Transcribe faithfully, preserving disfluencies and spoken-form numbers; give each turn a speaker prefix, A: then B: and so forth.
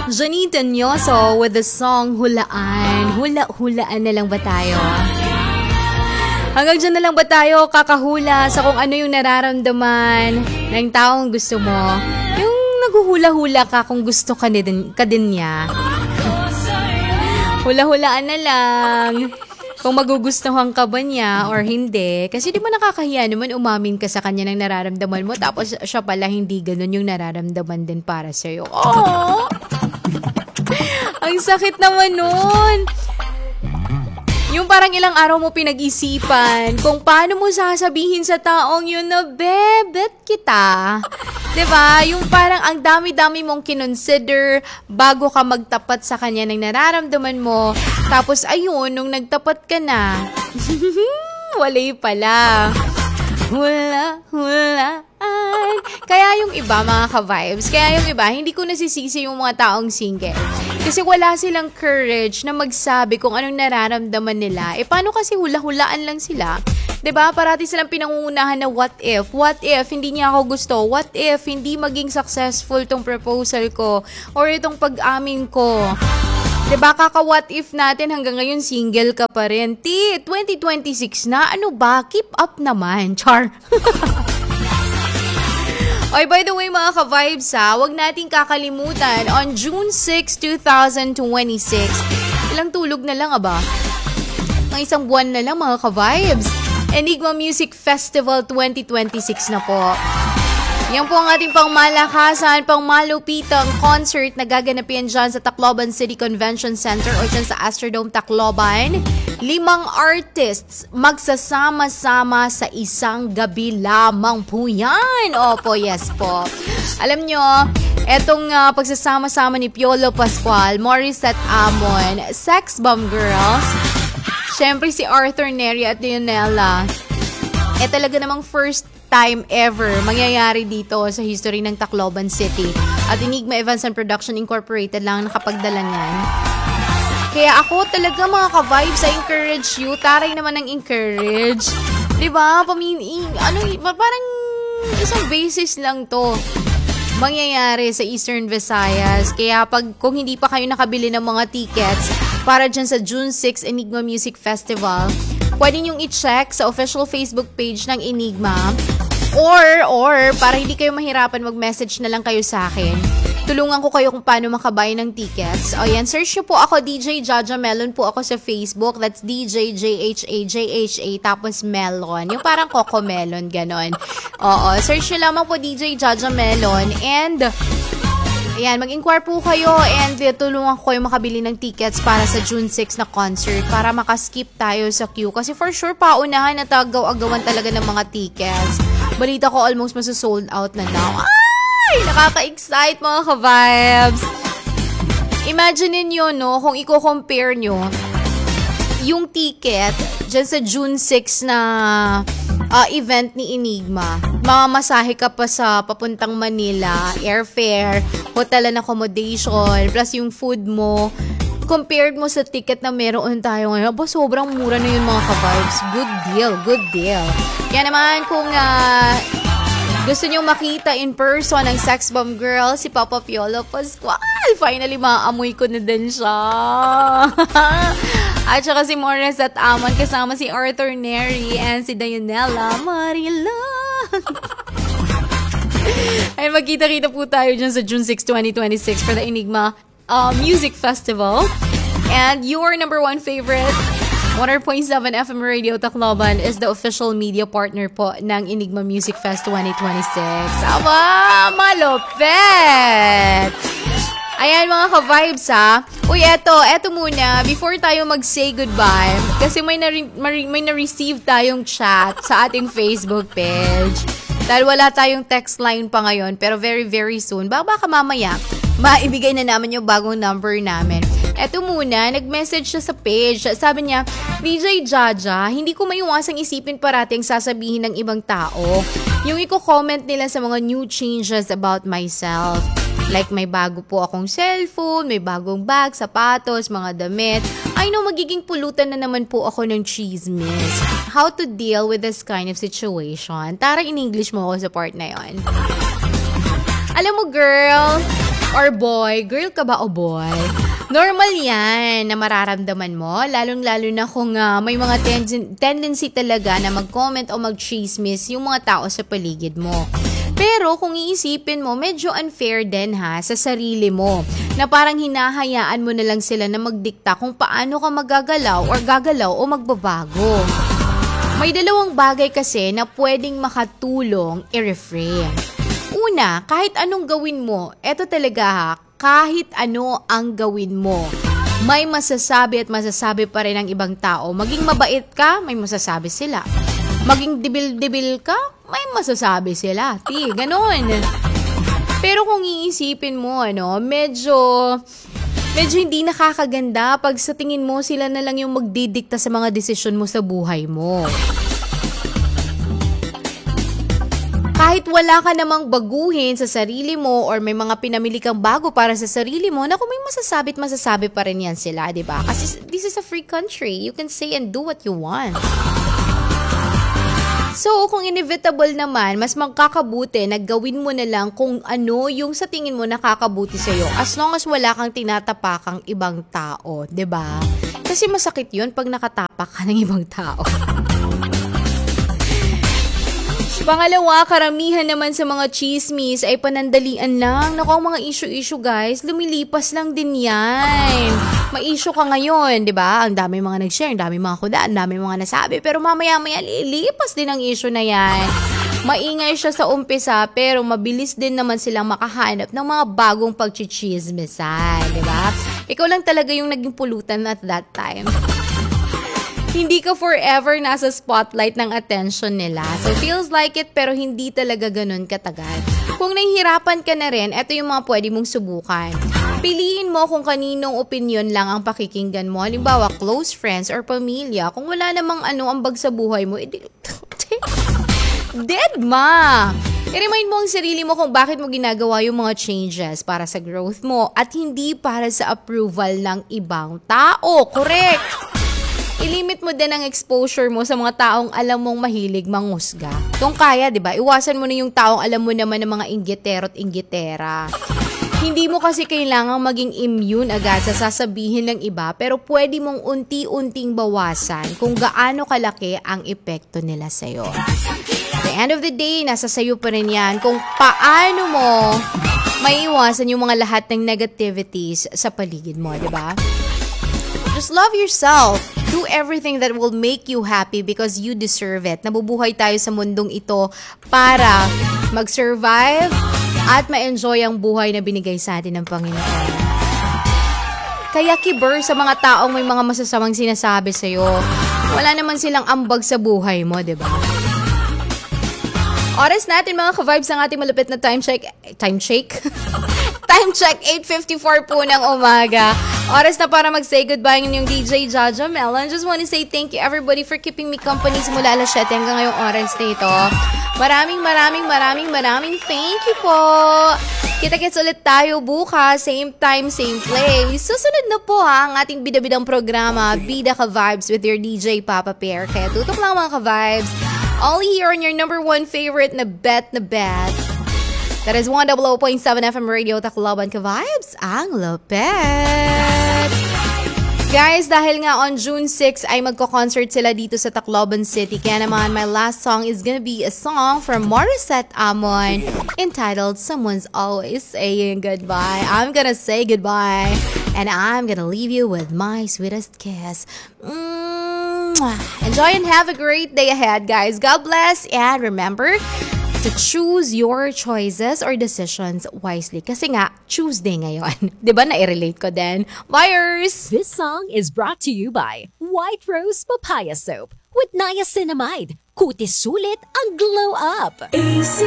A: Janine Tanyoso with the song Hulaan. Hula-hulaan na lang ba tayo? Hanggang dyan na lang ba tayo kakahula sa kung ano yung nararamdaman ng taong gusto mo? Yung naghuhula-hula ka kung gusto ka din, ka din niya. Hula-hulaan na lang kung magugustuhan ka ba niya or hindi. Kasi di ba nakakahiya naman umamin ka sa kanya ng nararamdaman mo tapos siya pala hindi ganun yung nararamdaman din para sa'yo. Oh! Ang sakit naman nun. Yung parang ilang araw mo pinag-isipan kung paano mo sasabihin sa taong yun na bebet kita. Diba? Yung parang ang dami-dami mong kinonsider bago ka magtapat sa kanya ng nararamdaman mo. Tapos ayun, nung nagtapat ka na, walay pala. Hula, hulaan. Kaya yung iba, mga ka-vibes, kaya yung iba, hindi ko nasisisi yung mga taong single. Kasi wala silang courage na magsabi kung anong nararamdaman nila. Eh, paano kasi hula-hulaan lang sila? 'Di ba? Parati silang pinangungunahan na what if? What if hindi niya ako gusto? What if hindi maging successful tong proposal ko? Or itong pag-amin ko? 'Di ba? Kaka-what if natin hanggang ngayon single ka pa rin. Ti, twenty twenty-six na. Ano ba? Keep up naman. Char. Oy, by the way mga ka-vibes ha, huwag nating kakalimutan on June sixth, twenty twenty-six. Ilang tulog na lang aba? Mga isang buwan na lang mga ka-vibes. Enigma Music Festival twenty twenty-six na po. Yan po ang ating pangmalakasan, pangmalupitang concert na gaganapin dyan sa Tacloban City Convention Center o dyan sa Astrodome Tacloban. Limang artists magsasama-sama sa isang gabi lamang po yan. Opo, yes po. Alam nyo, etong uh, pagsasama-sama ni Piolo Pascual, Morissette Amon, Sex Bomb Girls, syempre si Arthur Neri at Leonela. Eh talaga namang first time ever mangyayari dito sa history ng Tacloban City. At Enigma Events and Production Incorporated lang nakapagdala niyan. Kaya ako talaga mga ka-vibes, I encourage you. Taray naman ng encourage. Diba? Pamini, ano, parang isang basis lang to mangyayari sa Eastern Visayas. Kaya pag kung hindi pa kayo nakabili ng mga tickets para dyan sa June sixth Enigma Music Festival, pwede nyong i-check sa official Facebook page ng Enigma. Or, or, para hindi kayo mahirapan, mag-message na lang kayo sa akin. Tulungan ko kayo kung paano makabay ng tickets. O yan, search nyo po ako, D J Jaja Melon po ako sa Facebook. That's D J J H A J H A tapos Melon. Yung parang Coco Melon, ganon. Oo, search nyo lamang po D J Jaja Melon. And, ayan, mag-inquire po kayo and uh, tulungan ko kayo makabili ng tickets para sa June sixth na concert para makaskip tayo sa queue. Kasi for sure, paunahan at agaw-agawan talaga ng mga tickets. Balita ko almost masasold out na now. Ay, nakaka-excite mga ka-vibes. Imagine niyo no, kung i-compare nyo yung ticket dyan sa June sixth na uh, event ni Enigma. Mamamasahe ka pa sa papuntang Manila, airfare, hotel and accommodation, plus yung food mo. Compared mo sa ticket na meron tayo ngayon, ba, sobrang mura na yun mga ka-vibes. Good deal, good deal. Kaya naman kung uh, gusto nyo makita in person ang Sex Bomb Girl, si Papa Piolo Pascual, finally maamoy ko na din siya. At saka si Morissette Amon kasama si Arthur Neri and si Dionela Marila. Ay, magkita-kita po tayo dyan sa June sixth, twenty twenty-six for the Enigma uh, Music Festival. And your number one favorite one hundred point seven F M Radio Tacloban is the official media partner po ng Enigma Music Fest twenty twenty-six. Aba, malupet! Ayan mga ka-vibes ha. Uy, eto, eto muna. Before tayo mag-say goodbye, kasi may, na- may na-receive tayong chat sa ating Facebook page. Dahil wala tayong text line pa ngayon, pero very very soon, baka, baka mamaya, maibigay na namin yung bagong number namin. Eto muna, nag-message siya sa page. Sabi niya, D J Jaja, hindi ko maiwasang isipin parating sasabihin ng ibang tao yung i-comment nila sa mga new changes about myself. Like may bago po akong cellphone, may bagong bag, sapatos, mga damit. I know magiging pulutan na naman po ako ng chismis. How to deal with this kind of situation? Tara, in English mo ako sa part na yon. Alam mo girl, or boy, girl ka ba o boy? Normal yan na mararamdaman mo, lalong-lalo na kung uh, may mga ten- tendency talaga na mag-comment o mag-chismis yung mga tao sa paligid mo. Pero kung iisipin mo, medyo unfair din ha sa sarili mo na parang hinahayaan mo na lang sila na magdikta kung paano ka magagalaw or gagalaw o magbabago. May dalawang bagay kasi na pwedeng makatulong i-reframe. Una, kahit anong gawin mo, eto talaga ha, kahit ano ang gawin mo, may masasabi at masasabi pa rin ang ibang tao. Maging mabait ka, may masasabi sila. Maging dibil-dibil ka, may masasabi sila. Ti, ganun. Pero kung iisipin mo, ano, medyo, medyo hindi nakakaganda pag sa tingin mo sila na lang yung magdidikta sa mga desisyon mo sa buhay mo. Kahit wala ka namang baguhin sa sarili mo or may mga pinamili kang bago para sa sarili mo, naku, may masasabi at masasabi pa rin yan sila, di ba? Kasi this is a free country. You can say and do what you want. So, kung inevitable naman, mas magkakabuti na gawin mo na lang kung ano yung sa tingin mo nakakabuti sa'yo. As long as wala kang tinatapakang ibang tao, di ba? Kasi masakit yun pag nakatapak ka ng ibang tao. Pangalawa, karamihan naman sa mga chismis ay panandalian lang. Naku, ang mga issue-issue guys, lumilipas lang din yan. May issue ka ngayon, di ba? Ang dami mga nag-share, ang dami mga kuda, ang dami mga nasabi. Pero mamaya-maya, lilipas din ang issue na yan. Maingay siya sa umpisa, pero mabilis din naman silang makahanap ng mga bagong pagchichismisan, di ba? Ikaw lang talaga yung naging pulutan at that time. Hindi ka forever nasa spotlight ng attention nila. So, feels like it, pero hindi talaga ganun katagal. Kung nahihirapan ka na rin, eto yung mga pwede mong subukan. Piliin mo kung kaninong opinion lang ang pakikinggan mo. Halimbawa, close friends or pamilya. Kung wala namang ano ambag sa buhay mo, edi... dead ma! I-remind mo ang sarili mo kung bakit mo ginagawa yung mga changes para sa growth mo at hindi para sa approval ng ibang tao. Correct! I-limit mo din ang exposure mo sa mga taong alam mong mahilig manghusga. Kung kaya, di ba? Iwasan mo na yung taong alam mo naman ng mga inggitero at inggitera. Hindi mo kasi kailangang maging immune agad sa sasabihin ng iba, pero pwede mong unti-unting bawasan kung gaano kalaki ang epekto nila sa'yo. At the end of the day, nasa sayo pa rin yan kung paano mo maiwasan yung mga lahat ng negativities sa paligid mo, di ba? Just love yourself. Do everything that will make you happy because you deserve it. Nabubuhay tayo sa mundong ito para mag-survive at ma-enjoy ang buhay na binigay sa atin ng Panginoon. Kaya kiber sa mga taong may mga masasamang sinasabi sa'yo. Wala naman silang ambag sa buhay mo, di ba? Oras natin mga ka-vibes ang ating malupit na time check. Time check? Time check, eight fifty-four po ng umaga. Oras na para mag-say goodbye ng inyong D J Jaja Melon. Just want to say thank you everybody for keeping me company simula alas siyete hanggang ngayong oras na ito. Maraming maraming maraming maraming thank you po. Kita-kits ulit tayo bukas, same time, same place. Susunod na po ha, ang ating bida-bidang programa, Bida Ka Vibes with your D J Papa Pear. Kaya tutok lang mga ka-vibes. Only here on your number one favorite na bet na bet. That is one hundred point seven F M Radio Tacloban Ka-Vibes, ang lapet. Guys, dahil nga on June sixth ay magko-concert sila dito sa Tacloban City. Kaya naman, my last song is gonna be a song from Morissette Amon entitled Someone's Always Saying Goodbye. I'm gonna say goodbye and I'm gonna leave you with my sweetest kiss. Mwah. Enjoy and have a great day ahead, guys. God bless and remember to choose your choices or decisions wisely. Kasi nga, Tuesday ngayon. Diba na-relate ko din? Buyers!
B: This song is brought to you by White Rose Papaya Soap with niacinamide. Kutis sulit ang glow up.